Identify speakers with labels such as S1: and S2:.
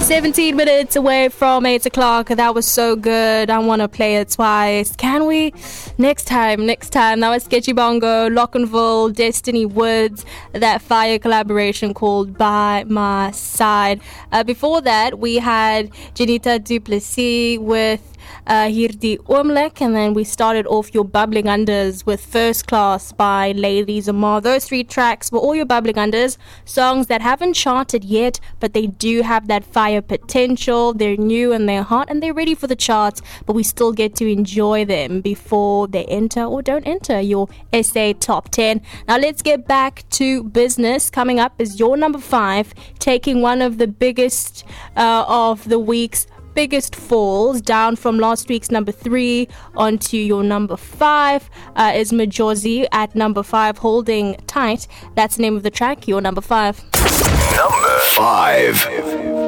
S1: 17 minutes away from 8 o'clock. That was so good. I want to play it twice. Can we? Next time. That was Sketchy Bongo, Lockenville, Destiny Woods, that fire collaboration called By My Side. Before that, we had Janita Duplessis with Hierdie Oomlik, and then we started off your bubbling unders with First Class by Lady Zamar. Those three tracks were all your bubbling unders, songs that haven't charted yet, but they do have that fire potential. They're new and they're hot and they're ready for the charts, but we still get to enjoy them before they enter or don't enter your SA Top 10. Now let's get back to business. Coming up is your number 5, taking one of the biggest of the week's biggest falls down from last week's number 3 onto your number 5 is Majozi at number 5, Holding Tight. That's the name of the track, your number 5.
S2: Number 5.